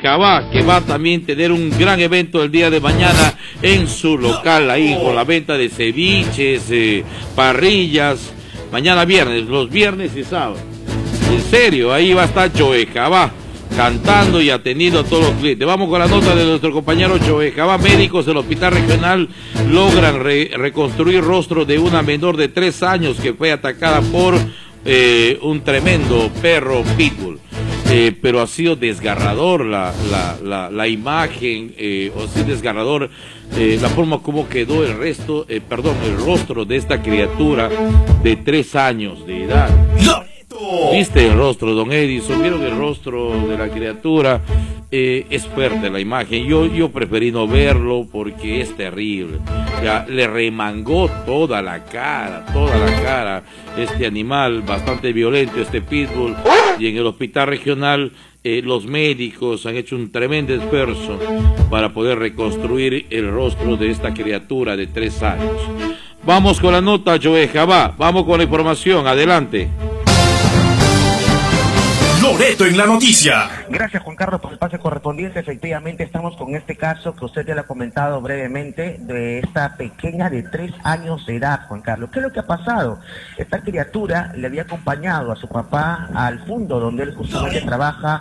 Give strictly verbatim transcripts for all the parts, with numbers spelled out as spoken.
Cabá, que va a también tener un gran evento el día de mañana en su local, ahí con la venta de ceviches, eh, parrillas, mañana viernes, los viernes y sábados. En serio, ahí va a estar Joe Cabá cantando y atendiendo a todos los clientes. Vamos con la nota de nuestro compañero Joe Cabá. Médicos del Hospital Regional logran re reconstruir rostro de una menor de tres años que fue atacada por eh, un tremendo perro pitbull. Eh, pero ha sido desgarrador la, la, la, la imagen, eh, o sea, desgarrador eh, la forma como quedó el resto, eh, perdón, el rostro de esta criatura de tres años de edad. ¿Viste el rostro, don Edison? ¿Vieron el rostro de la criatura? Eh, es fuerte la imagen. Yo, yo preferí no verlo porque es terrible. Ya le remangó toda la cara, toda la cara. Este animal bastante violento, este pitbull. Y en el hospital regional eh, los médicos han hecho un tremendo esfuerzo para poder reconstruir el rostro de esta criatura de tres años. Vamos con la nota, Joe Cabá. Vamos con la información. Adelante. Loreto en la noticia. Gracias, Juan Carlos, por el pase correspondiente. Efectivamente, estamos con este caso que usted ya le ha comentado brevemente de esta pequeña de tres años de edad, Juan Carlos. ¿Qué es lo que ha pasado? Esta criatura le había acompañado a su papá al fondo donde él justamente trabaja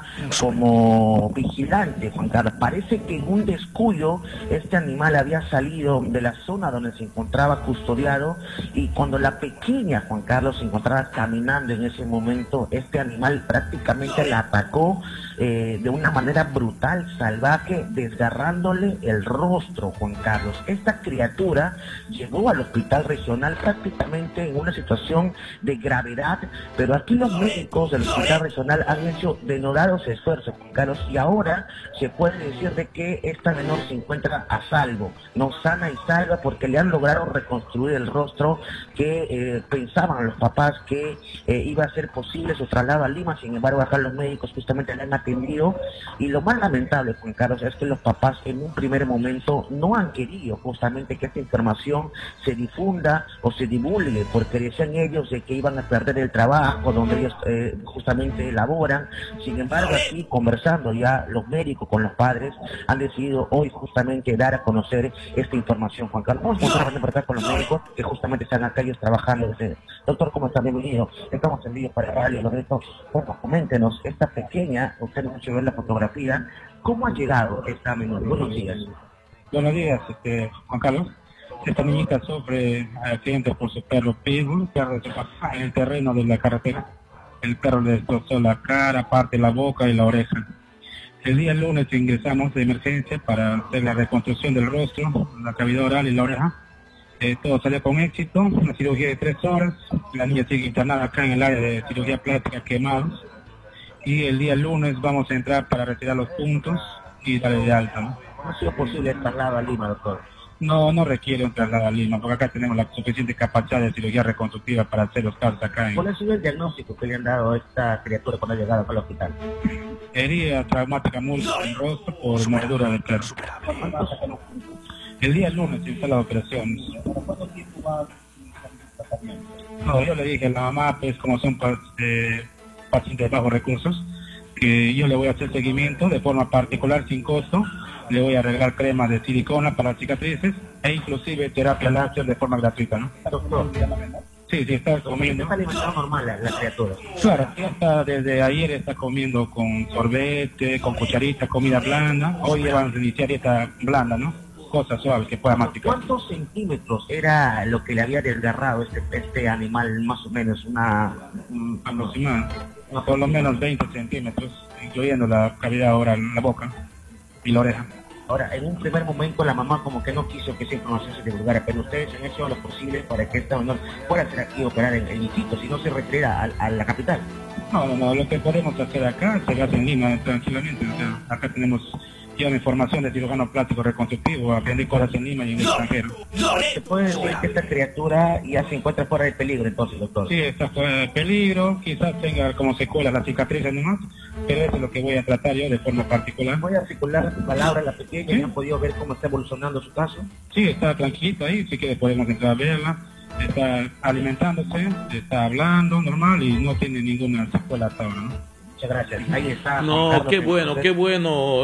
como vigilante, Juan Carlos. Parece que en un descuido este animal había salido de la zona donde se encontraba custodiado, y cuando la pequeña, Juan Carlos, se encontraba caminando en ese momento, este animal prácticamente la atacó eh, de una manera brutal, salvaje, desgarrándole el rostro, Juan Carlos. Esta criatura llegó al hospital regional prácticamente en una situación de gravedad, pero aquí los médicos del hospital regional han hecho denodados esfuerzos, Juan Carlos, y ahora se puede decir de que esta menor se encuentra a salvo, no sana y salva, porque le han logrado reconstruir el rostro que eh, pensaban los papás que eh, iba a ser posible su traslado a Lima. Sin embargo, acá los médicos justamente le han atendido, y lo más lamentable, Juan Carlos, es que los papás en un primer momento no han querido justamente que esta información se difunda o se divulgue, porque decían ellos de que iban a perder el trabajo donde ellos eh, justamente elaboran. Sin embargo, aquí conversando ya los médicos con los padres, han decidido hoy justamente dar a conocer esta información, Juan Carlos. Vamos a estar por acá con los médicos que justamente están acá ellos trabajando. Doctor, ¿cómo está? Bienvenido. Estamos en vivo para Radio Loreto. Bueno, coméntenos, esta pequeña, usted no mucho ver la fotografía, ¿cómo ha llegado esta menor? Buenos días. Buenos días, este, Juan Carlos. Esta niñita sufre accidente por su perro pitbull, perro de su papá, en el terreno de la carretera. El perro le destrozó la cara, parte de la boca y la oreja. El día lunes ingresamos de emergencia para hacer la reconstrucción del rostro, la cavidad oral y la oreja. Eh, todo salió con éxito, una cirugía de tres horas. La niña sigue internada acá en el área de cirugía plástica quemados. Y el día lunes vamos a entrar para retirar los puntos y darle de alta, ¿no? ¿No ha sido posible el traslado a Lima, doctor? No, no requiere un traslado a Lima, porque acá tenemos la suficiente capacidad de cirugía reconstructiva para hacer los casos acá. En... ¿Cuál ha sido el diagnóstico que le han dado a esta criatura cuando ha llegado acá al hospital? Herida traumática múltiple en el rostro por mordedura de perro. El día lunes se hizo la operación. ¿Cuánto tiempo va a tratamiento? No, yo le dije a la mamá, pues como son eh, pacientes de bajos recursos, que yo le voy a hacer seguimiento de forma particular, sin costo. Le voy a regalar cremas de silicona para las cicatrices e inclusive terapia láser de forma gratuita, ¿no? Doctor, sí, sí, está comiendo. ¿está alimentando normal la, la criatura? Claro, ya está, desde ayer está comiendo con sorbete, con cucharita, comida blanda. Hoy ya vamos a iniciar dieta blanda, ¿no? Cosas suaves que pueda masticar. ¿Cuántos centímetros era lo que le había desgarrado este, este animal, más o menos? Una... Mm, aproximado, por lo menos veinte centímetros, incluyendo la cavidad oral, la boca y la oreja. Ahora, en un primer momento la mamá como que no quiso que esa información se divulgara, pero ustedes han hecho lo posible para que esta menor pueda ser aquí operar en el Iquitos, si no se retira a, a la capital. No, no, no, lo que podemos hacer acá se hace en Lima tranquilamente. O sea, acá tenemos ya una información de cirujano plástico reconstructivo, aprendí cosas en Lima y en el extranjero. ¿Se puede decir que esta criatura ya se encuentra fuera de peligro entonces, doctor? Sí, está fuera de peligro, quizás tenga como secuelas las cicatrices nomás, pero eso es lo que voy a tratar yo de forma particular. Voy a articular su palabra a la pequeña, ¿Sí? ¿Han podido ver cómo está evolucionando su caso? Sí, está tranquilito ahí, si quiere podemos entrar a verla. Está alimentándose, está hablando normal y no tiene ninguna secuela hasta ahora, ¿no? Muchas gracias. Ahí está. No, qué bueno, qué bueno.